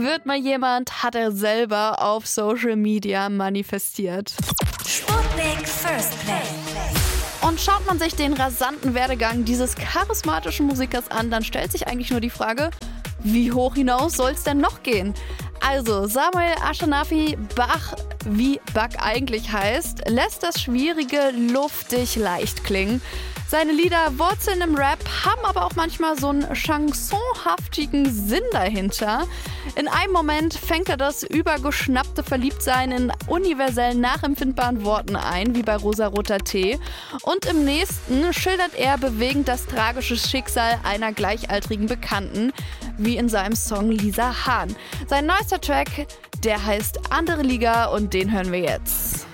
wird mal jemand, hat er selber auf Social Media manifestiert. Sputnik First Play. Und schaut man sich den rasanten Werdegang dieses charismatischen Musikers an, dann stellt sich eigentlich nur die Frage, wie hoch hinaus soll es denn noch gehen? Also, Samuel Ashanafi Bach, wie Bach eigentlich heißt, lässt das Schwierige luftig leicht klingen. Seine Lieder wurzeln im Rap, haben aber auch manchmal so einen chansonhaftigen Sinn dahinter. In einem Moment fängt er das übergeschnappte Verliebtsein in universell nachempfindbaren Worten ein, wie bei Rosaroter Tee. Und im nächsten schildert er bewegend das tragische Schicksal einer gleichaltrigen Bekannten, wie in seinem Song Lisa Hahn. Sein neuester Track, der heißt Andere Liga und den hören wir jetzt.